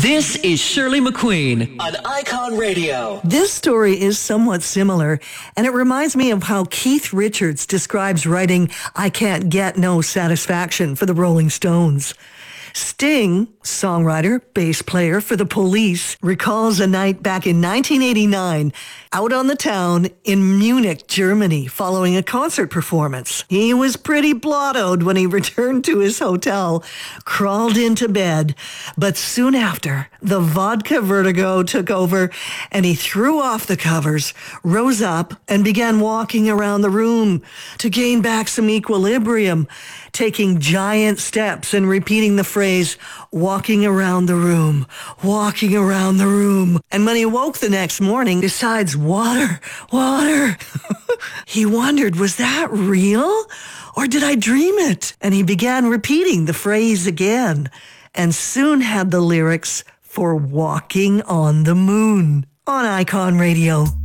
This is Shirley McQueen on Icon Radio. This story is somewhat similar, and it reminds me of how Keith Richards describes writing I Can't Get No Satisfaction for the Rolling Stones. Sting, songwriter, bass player for the Police, recalls a night back in 1989 out on the town in Munich, Germany, following a concert performance. He was pretty blottoed when he returned to his hotel, crawled into bed, but soon after, the vodka vertigo took over and he threw off the covers, rose up, and began walking around the room to gain back some equilibrium, taking giant steps and repeating the phrase, walking around the room, walking around the room. And when he woke the next morning, besides water, he wondered, was that real? Or did I dream it? And he began repeating the phrase again, and soon had the lyrics for Walking on the Moon on Icon Radio.